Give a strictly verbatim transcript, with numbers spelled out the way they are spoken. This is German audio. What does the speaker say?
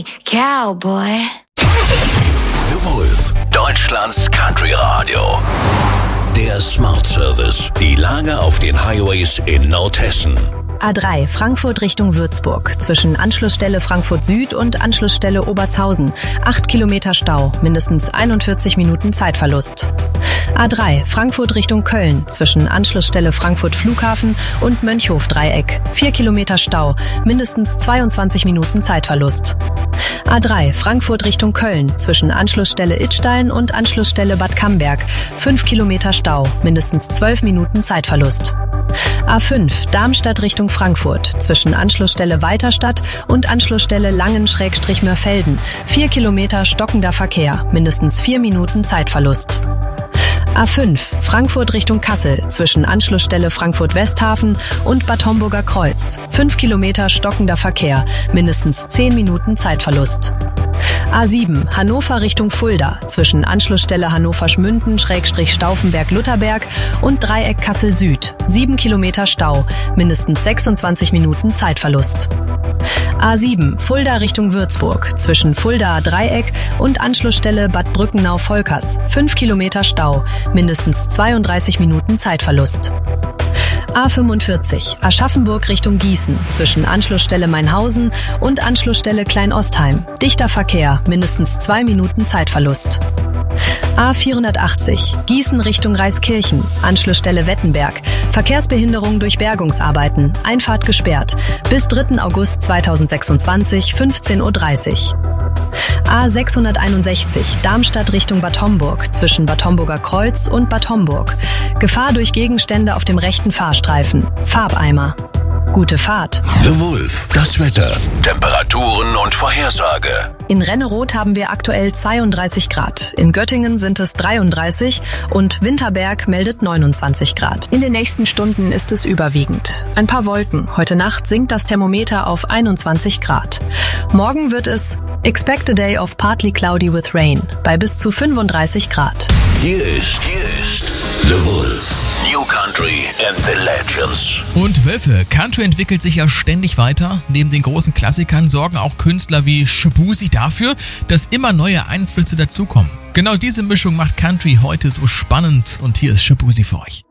Cowboy. The Wolf, Deutschlands Country Radio. Der Smart Service. Die Lage auf den Highways in Nordhessen. A drei, Frankfurt Richtung Würzburg. Zwischen Anschlussstelle Frankfurt Süd und Anschlussstelle Obertshausen. acht Kilometer Stau, mindestens einundvierzig Minuten Zeitverlust. A drei, Frankfurt Richtung Köln. Zwischen Anschlussstelle Frankfurt Flughafen und Mönchhof-Dreieck. vier Kilometer Stau, mindestens zweiundzwanzig Minuten Zeitverlust. A drei, Frankfurt Richtung Köln. Zwischen Anschlussstelle Idstein und Anschlussstelle Bad Camberg. fünf Kilometer Stau, mindestens zwölf Minuten Zeitverlust. A fünf, Darmstadt Richtung Frankfurt. Zwischen Anschlussstelle Weiterstadt und Anschlussstelle Langen-Mörfelden. vier Kilometer stockender Verkehr, mindestens vier Minuten Zeitverlust. A fünf, Frankfurt Richtung Kassel. Zwischen Anschlussstelle Frankfurt-Westhafen und Bad Homburger Kreuz. fünf Kilometer stockender Verkehr, mindestens zehn Minuten Zeitverlust. A sieben, Hannover Richtung Fulda. Zwischen Anschlussstelle Hannover-Schmünden-Stauffenberg-Lutherberg und Dreieck Kassel Süd. sieben Kilometer Stau, mindestens sechsundzwanzig Minuten Zeitverlust. A sieben, Fulda Richtung Würzburg. Zwischen Fulda Dreieck und Anschlussstelle Bad Brückenau-Volkers. fünf Kilometer Stau, mindestens zweiunddreißig Minuten Zeitverlust. A fünfundvierzig, Aschaffenburg Richtung Gießen. Zwischen Anschlussstelle Mainhausen und Anschlussstelle Kleinostheim. Dichter Verkehr, mindestens zwei Minuten Zeitverlust. A vierhundertachtzig, Gießen Richtung Reiskirchen. Anschlussstelle Wettenberg. Verkehrsbehinderung durch Bergungsarbeiten. Einfahrt gesperrt. Bis dritten August zweitausendsechsundzwanzig, fünfzehn Uhr dreißig. A sechshunderteinundsechzig, Darmstadt Richtung Bad Homburg. Zwischen Bad Homburger Kreuz und Bad Homburg. Gefahr durch Gegenstände auf dem rechten Fahrstreifen. Farbeimer. Gute Fahrt. The Wolf, das Wetter, Temperaturen und Vorhersage. In Renneroth haben wir aktuell zweiunddreißig Grad. In Göttingen sind es dreiunddreißig und Winterberg meldet neunundzwanzig Grad. In den nächsten Stunden ist es überwiegend. Ein paar Wolken. Heute Nacht sinkt das Thermometer auf einundzwanzig Grad. Morgen wird es expect a day of partly cloudy with rain bei bis zu fünfunddreißig Grad. Hier ist, hier ist The Wolf. New Country and the Legends. Und Wölfe, Country entwickelt sich ja ständig weiter. Neben den großen Klassikern sorgen auch Künstler wie Shaboozey dafür, dass immer neue Einflüsse dazukommen. Genau diese Mischung macht Country heute so spannend und hier ist Shaboozey für euch.